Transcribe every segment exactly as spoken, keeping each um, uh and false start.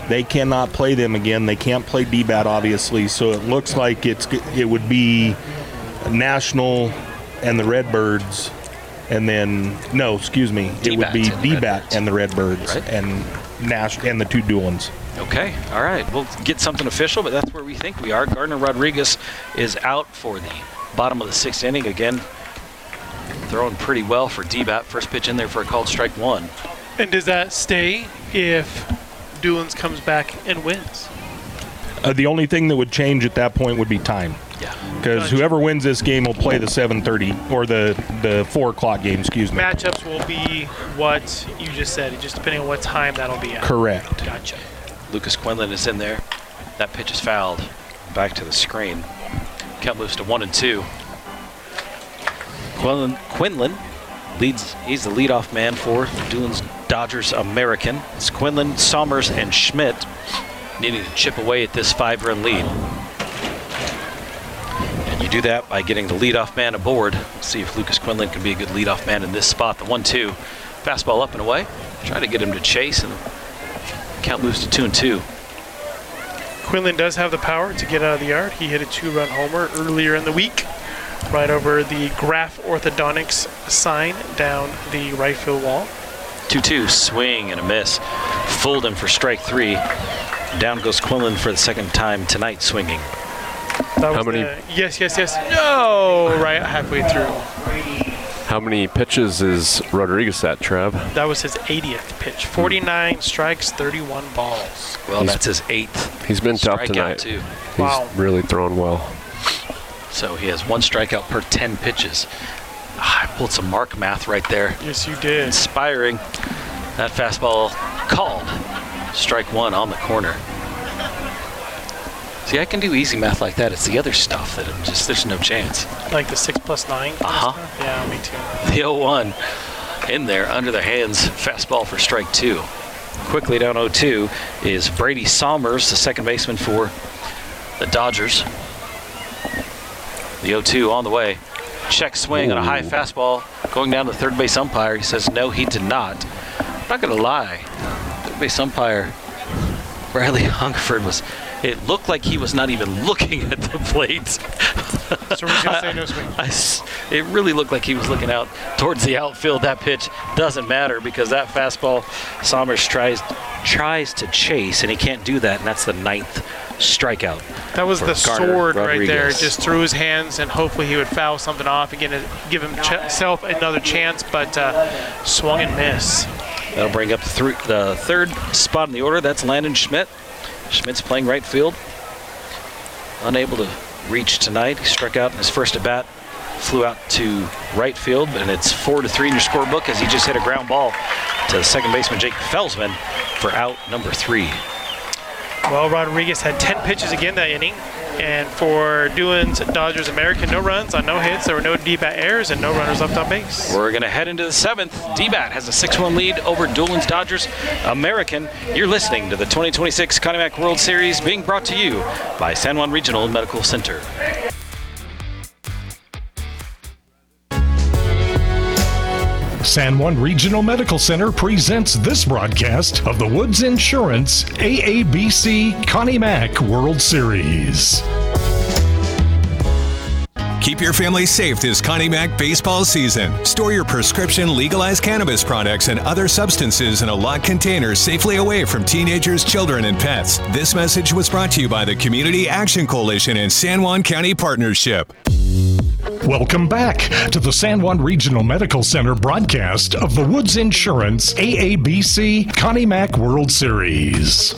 They cannot play them again. They can't play D B A T, obviously. So it looks like it's it would be National and the Redbirds, and then no, excuse me, it would be D B A T and the Redbirds, right. and Nash and the two Doolins. Okay, all right. We'll get something official, but that's where we think we are. Gardner Rodriguez is out for the bottom of the sixth inning again. Throwing pretty well for D B A T. First pitch in there for a called strike one. And does that stay if Doolins comes back and wins? Uh, the only thing that would change at that point would be time. Yeah. Because Gotcha. whoever wins this game will play the seven thirty or the, the four o'clock game, excuse me. Matchups will be what you just said, just depending on what time that'll be at. Correct. Gotcha. Lucas Quinlan is in there. That pitch is fouled. Back to the screen. Count moves to one and two. Quinlan, Quinlan leads. He's the leadoff man for Doolins Dodgers American. It's Quinlan, Somers, and Schmidt needing to chip away at this five-run lead. And you do that by getting the leadoff man aboard. We'll see if Lucas Quinlan can be a good leadoff man in this spot. The one two. Fastball up and away. Try to get him to chase, and count moves to two and two. Quinlan does have the power to get out of the yard. He hit a two-run homer earlier in the week, right over the Graph Orthodontics sign down the right field wall. two two, swing and a miss. Fooled him for strike three. Down goes Quinlan for the second time tonight swinging. That was How many- the- yes, yes, yes. No! Right halfway through. How many pitches is Rodriguez at, Trev? That was his eightieth pitch. forty-nine strikes, thirty-one balls. Well, He's- that's his eighth He's been tough strikeout tonight. too. He's Wow. really thrown well. So he has one strikeout per ten pitches. Ah, I pulled some Mark math right there. Yes, you did. Inspiring. That fastball called. Strike one on the corner. See, I can do easy math like that. It's the other stuff that I'm just, there's no chance. Like the six plus nine. kind of Uh-huh. stuff? Yeah, me too. The oh one in there under the hands. Fastball for strike two. Quickly down oh two is Brady Somers, the second baseman for the Dodgers. The oh two on the way. Check swing on a high fastball going down to the third base umpire. He says no, he did not. I'm not going to lie. Third base umpire Bradley Hungerford was, it looked like he was not even looking at the plate. So we're going to say no swing. I s it really looked like he was looking out towards the outfield. That pitch doesn't matter because that fastball Somers tries tries to chase, and he can't do that, and that's the ninth strikeout. That was for the Gardner sword right there, Rodriguez. just through his hands, and hopefully he would foul something off and get a, give himself another chance, but uh, swung and miss. That'll bring up the, three, the third spot in the order. That's Landon Schmidt. Schmidt's playing right field. Unable to reach tonight. He struck out in his first at bat. Flew out to right field, and it's four to three in your scorebook as he just hit a ground ball to second baseman Jake Felsman for out number three. Well, Rodriguez had ten pitches again that inning, and for Doolins Dodgers American, no runs on no hits. There were no D B A T errors and no runners left on base. We're going to head into the seventh. D B A T has a six one lead over Doolins Dodgers American. You're listening to the twenty twenty-six Connie Mack World Series being brought to you by San Juan Regional Medical Center. San Juan Regional Medical Center presents this broadcast of the Woods Insurance A A B C Connie Mack World Series. Keep your family safe this Connie Mack baseball season. Store your prescription legalized cannabis products and other substances in a locked container safely away from teenagers, children, and pets. This message was brought to you by the Community Action Coalition and San Juan County Partnership. Welcome back to the San Juan Regional Medical Center broadcast of the Woods Insurance A A B C Connie Mack World Series.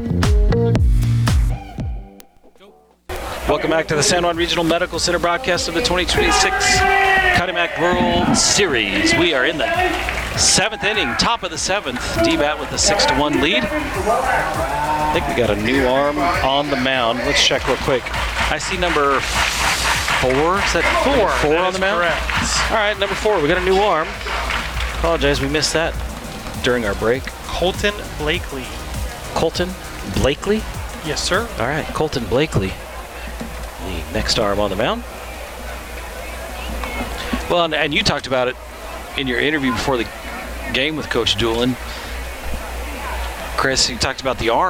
Welcome back to the San Juan Regional Medical Center broadcast of the twenty twenty-six Connie Mack World Series. We are in the seventh inning, top of the seventh. D B A T with a six to one lead. I think we got a new arm on the mound. Let's check real quick. I see number four. Is that Four. Four That on is the mound? correct. All right, number four. We got a new arm. Apologize, we missed that during our break. Colton Blakely. Colton Blakely? Yes, sir. All right, Colton Blakely, the next arm on the mound. Well, and, and you talked about it in your interview before the game with Coach Doolin. Chris, you talked about the arm.